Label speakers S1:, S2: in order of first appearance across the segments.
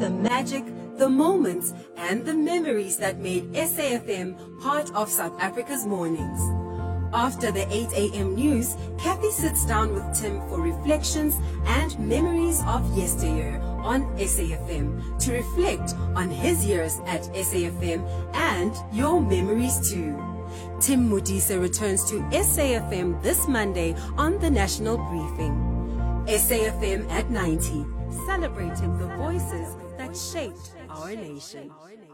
S1: the magic, the moments, and the memories that made SAFM part of South Africa's mornings. After the 8 a.m. news, Kathy sits down with Tim for reflections and memories of yesteryear on SAFM to reflect on his years at SAFM and your memories too. Tim Modise returns to SAFM this Monday on the National Briefing. SAFM at 90, celebrating the voices that shaped our nation.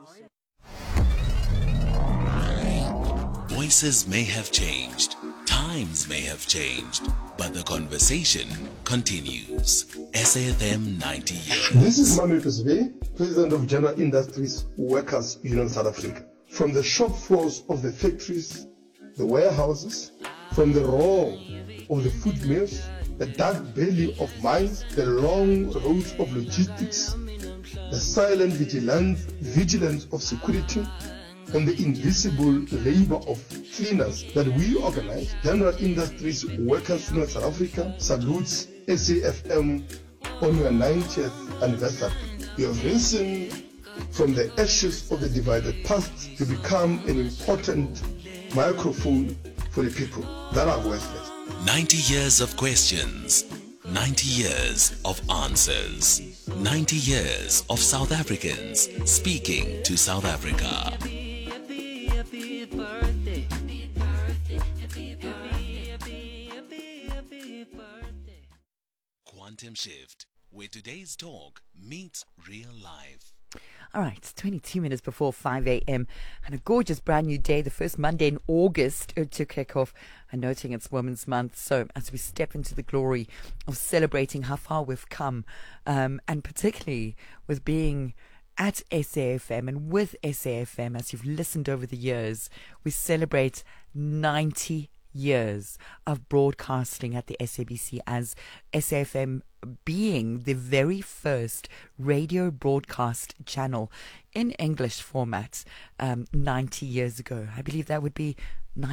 S2: Voices may have changed, times may have changed, but the conversation continues. SAFM 90 years.
S3: This is Manuel Pesve, President of General Industries Workers Union South Africa. From the shop floors of the factories, the warehouses, from the roar of the food mills, the dark belly of mines, the long roads of logistics, the silent vigilance of security, and the invisible labor of cleaners that we organize, General Industries Workers Union South Africa salutes SAFM on your 90th anniversary. You have risen from the ashes of the divided past to become an important microphone for the people that are voiceless.
S2: 90 years of questions, 90 years of answers, 90 years of South Africans speaking to South Africa. Quantum Shift, where today's talk meets real life.
S4: All right, it's 22 minutes before 5 a.m. and a gorgeous brand new day, the first Monday in August to kick off, and noting it's Women's Month. So as we step into the glory of celebrating how far we've come, and particularly with being at SAFM and with SAFM, as you've listened over the years, we celebrate 90 years of broadcasting at the SABC, as SAFM being the very first radio broadcast channel in English format 90 years ago. I believe that would be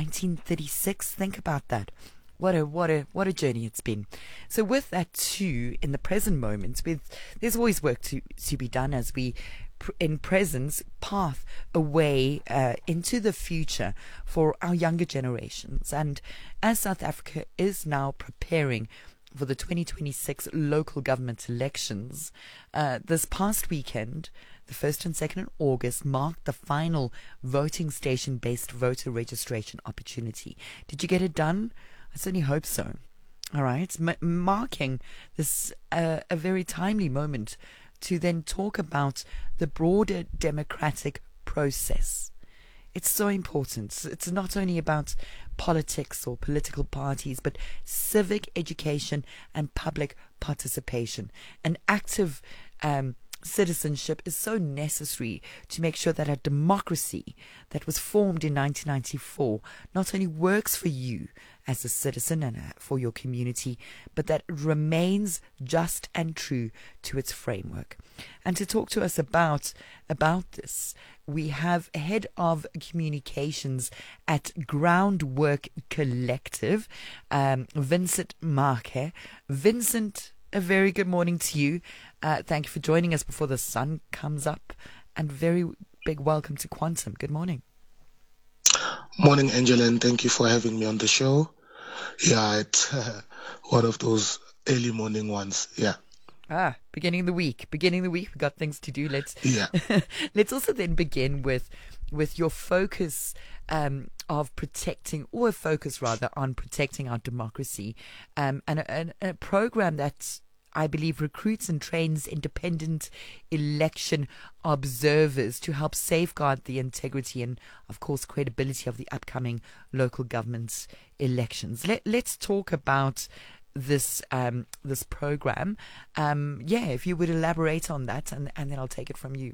S4: 1936. Think about that. What a journey it's been. So with that too, in the present moment, there's always work to be done as we in presence path away into the future for our younger generations. And as South Africa is now preparing for the 2026 local government elections, this past weekend, the 1st and 2nd of August, marked the final voting station-based voter registration opportunity. Did you get it done? I certainly hope so. All right, marking this a very timely moment to then talk about the broader democratic process. It's so important. It's not only about politics or political parties, but civic education and public participation. An active citizenship is so necessary to make sure that our democracy that was formed in 1994 not only works for you as a citizen and for your community, but that it remains just and true to its framework. And to talk to us about this, we have Head of Communications at Groundwork Collective, Vincent Marke. Vincent, a very good morning to you. Thank you for joining us before the sun comes up, and very big welcome to Quantum. Good morning.
S5: Morning, Angela, and thank you for having me on the show. Yeah, it's one of those early morning ones. Yeah.
S4: Beginning of the week. We've got things to do. Let's also then begin with your focus of protecting, or a focus rather, on protecting our democracy, and a program that I believe recruits and trains independent election observers to help safeguard the integrity and, of course, credibility of the upcoming local government elections. Let's talk about this program. If you would elaborate on that, and then I'll take it from you.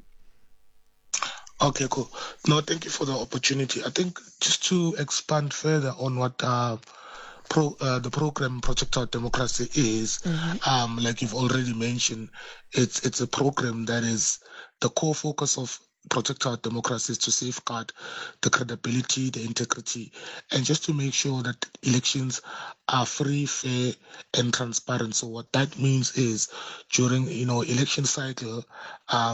S5: Okay, cool. No, thank you for the opportunity. I think just to expand further on what the program Protect Our Democracy is, like you've already mentioned, it's a program that is the core focus of Protect Our Democracy is to safeguard the credibility, the integrity, and just to make sure that elections are free, fair, and transparent. So what that means is during election cycle,